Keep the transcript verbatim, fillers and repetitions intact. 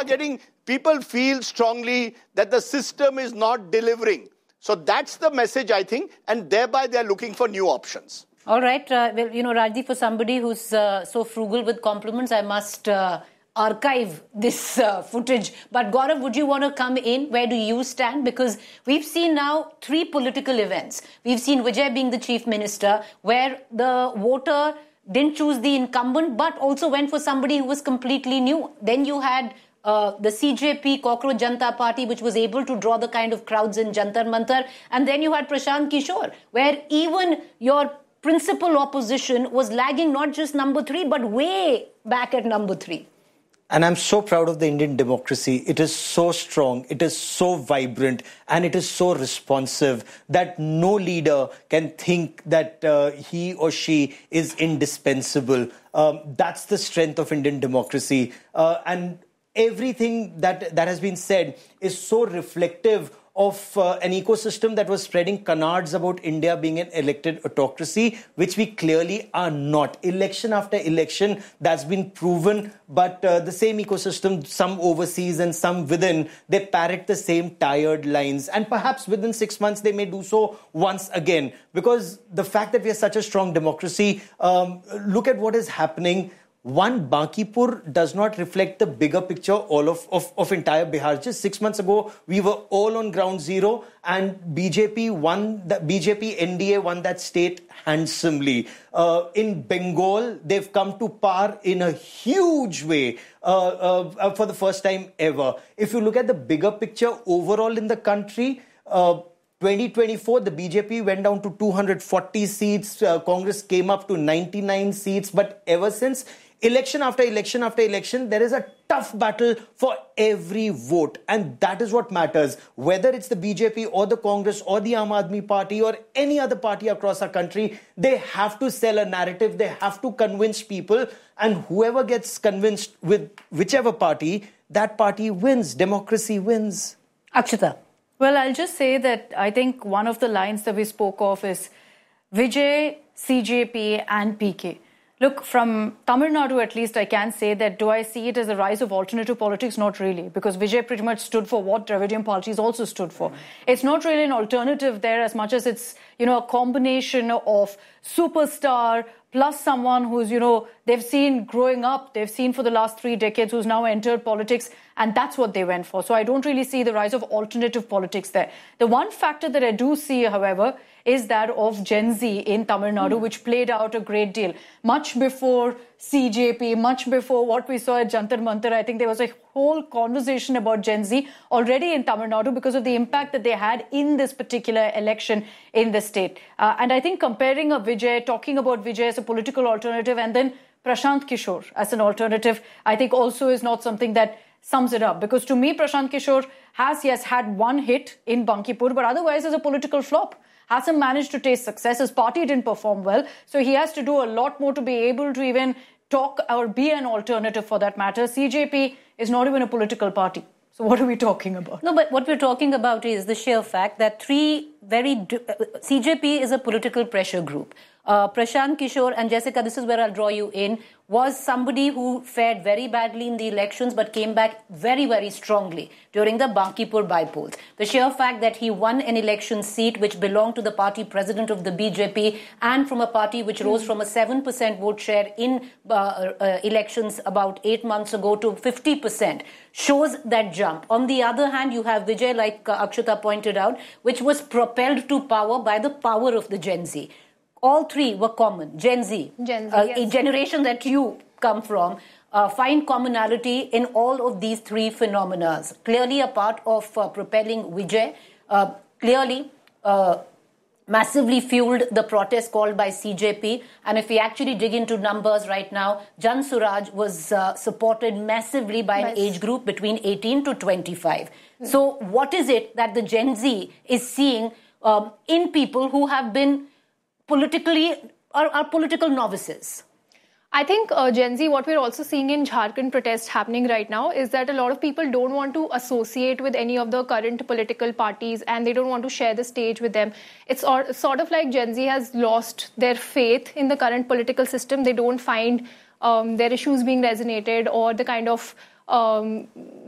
getting, people feel strongly that the system is not delivering. So that's the message, I think, and thereby they're looking for new options. All right. Uh, well, you know, Rajdeep, for somebody who's uh, so frugal with compliments, I must uh, archive this uh, footage. But Gaurav, would you want to come in? Where do you stand? Because we've seen now three political events. We've seen Vijay being the chief minister, where the voter didn't choose the incumbent, but also went for somebody who was completely new. Then you had uh, the C J P, Cockroach Janata Party, which was able to draw the kind of crowds in Jantar Mantar. And then you had Prashant Kishore, where even your principal opposition was lagging not just number three, but way back at number three. And I'm so proud of the Indian democracy. It is so strong, it is so vibrant, and it is so responsive that no leader can think that uh, he or she is indispensable. Um, that's the strength of Indian democracy. Uh, and everything that, that has been said is so reflective of uh, an ecosystem that was spreading canards about India being an elected autocracy, which we clearly are not. Election after election, that's been proven, but uh, the same ecosystem, some overseas and some within, they parrot the same tired lines. And perhaps within six months, they may do so once again. Because the fact that we are such a strong democracy, um, look at what is happening. One Bankipur does not reflect the bigger picture all of, of, of entire Bihar. Just six months ago, we were all on ground zero, and B J P won, the B J P N D A won that state handsomely. Uh, in Bengal, they've come to par in a huge way uh, uh, for the first time ever. If you look at the bigger picture overall in the country, uh, twenty twenty-four, the B J P went down to two hundred forty seats. Uh, Congress came up to ninety-nine seats. But ever since, election after election after election, there is a tough battle for every vote. And that is what matters. Whether it's the B J P or the Congress or the Aam Aadmi Party or any other party across our country, they have to sell a narrative. They have to convince people. And whoever gets convinced with whichever party, that party wins. Democracy wins. Akshata. Well, I'll just say that I think one of the lines that we spoke of is Vijay, C J P and P K. Look, from Tamil Nadu at least, I can say that do I see it as a rise of alternative politics? Not really, because Vijay pretty much stood for what Dravidian parties also stood for. It's not really an alternative there as much as it's, you know, a combination of superstar plus someone who's, you know, they've seen growing up, they've seen for the last three decades, who's now entered politics, and that's what they went for. So I don't really see the rise of alternative politics there. The one factor that I do see, however, is that of Gen Z in Tamil Nadu, mm. which played out a great deal. Much before C J P, much before what we saw at Jantar Mantar, I think there was a whole conversation about Gen Z already in Tamil Nadu because of the impact that they had in this particular election in the state. Uh, and I think comparing a Vijay, talking about Vijay as a political alternative and then Prashant Kishore as an alternative, I think also is not something that sums it up. Because to me, Prashant Kishore has, yes, had one hit in Bankipur, but otherwise is a political flop. Hasn't managed to taste success. His party didn't perform well. So he has to do a lot more to be able to even talk or be an alternative for that matter. C J P is not even a political party. So what are we talking about? No, but what we're talking about is the sheer fact that three very... Uh, C J P is a political pressure group. Uh, Prashant Kishore, and Jessica, this is where I'll draw you in, was somebody who fared very badly in the elections but came back very, very strongly during the Bankipur by-polls. The sheer fact that he won an election seat which belonged to the party president of the B J P and from a party which rose from a seven percent vote share in uh, uh, elections about eight months ago to fifty percent shows that jump. On the other hand, you have Vijay, like uh, Akshata pointed out, which was propelled to power by the power of the Gen Z. All three were common. Gen Z, Gen Z uh, yes. a generation that you come from, uh, find commonality in all of these three phenomena. Clearly a part of uh, propelling Vijay, uh, clearly uh, massively fueled the protest called by C J P. And if we actually dig into numbers right now, Jan Suraj was uh, supported massively by an nice. age group between eighteen to twenty-five. Mm. So what is it that the Gen Z is seeing um, in people who have been politically, are, are political novices? I think uh, Gen Z, what we're also seeing in Jharkhand protests happening right now is that a lot of people don't want to associate with any of the current political parties and they don't want to share the stage with them. It's sort of like Gen Z has lost their faith in the current political system. They don't find um, their issues being resonated or the kind of um,